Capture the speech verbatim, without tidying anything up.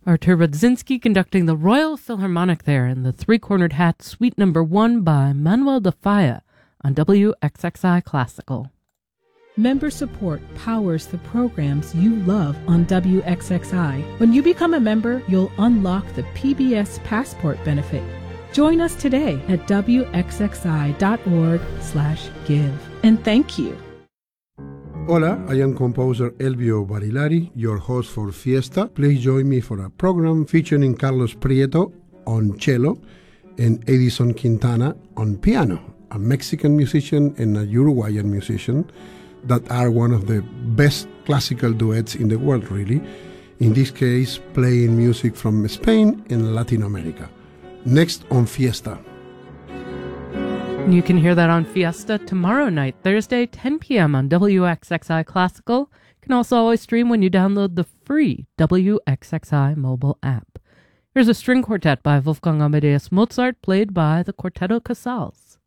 Artur Radzinski conducting the Royal Philharmonic there in the Three-Cornered Hat Suite Number One by Manuel de Falla on W X X I Classical. Member support powers the programs you love on W X X I. When you become a member, you'll unlock the P B S Passport benefit. Join us today at W X X I dot org slash give. And thank you. Hola, I am composer Elvio Barilari, your host for Fiesta. Please join me for a program featuring Carlos Prieto on cello and Edison Quintana on piano, a Mexican musician and a Uruguayan musician that are one of the best classical duets in the world, really. In this case, playing music from Spain and Latin America. Next on Fiesta. You can hear that on Fiesta tomorrow night, Thursday, ten p.m. on W X X I Classical. You can also always stream when you download the free W X X I mobile app. Here's a string quartet by Wolfgang Amadeus Mozart, played by the Quartetto Casals.